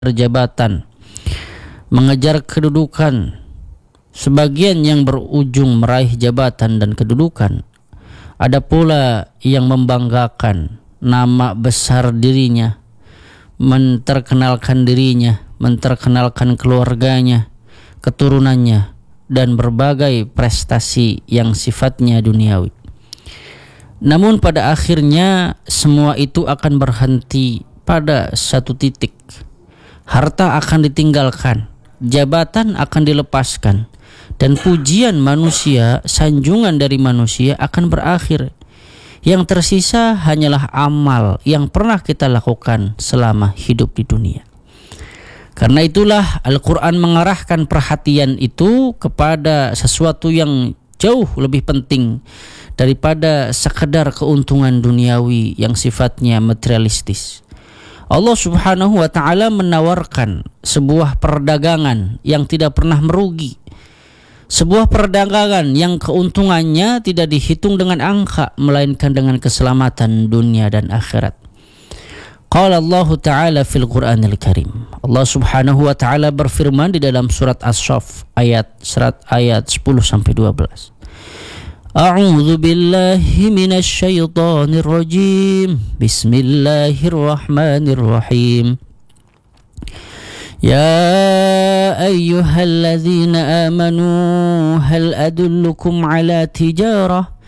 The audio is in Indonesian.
jabatan, mengejar kedudukan. Sebagian yang berujung meraih jabatan dan kedudukan. Ada pula yang membanggakan nama besar dirinya, menterkenalkan dirinya, menterkenalkan keluarganya, keturunannya, dan berbagai prestasi yang sifatnya duniawi. Namun pada akhirnya semua itu akan berhenti pada satu titik. Harta akan ditinggalkan, jabatan akan dilepaskan, dan pujian manusia, sanjungan dari manusia akan berakhir. Yang tersisa hanyalah amal yang pernah kita lakukan selama hidup di dunia. Karena itulah Al-Quran mengarahkan perhatian itu kepada sesuatu yang jauh lebih penting daripada sekedar keuntungan duniawi yang sifatnya materialistis. Allah Subhanahu wa ta'ala menawarkan sebuah perdagangan yang tidak pernah merugi. Sebuah perdagangan yang keuntungannya tidak dihitung dengan angka, melainkan dengan keselamatan dunia dan akhirat. Qala Allah Ta'ala fil Qur'anil Karim. Allah Subhanahu wa ta'ala berfirman di dalam surat As-Saff ayat 10 sampai 12. A'udzu billahi minasy syaithanir rajim. Bismillahirrahmanirrahim. يا أيها الذين آمنوا هل أدلكم على تجارة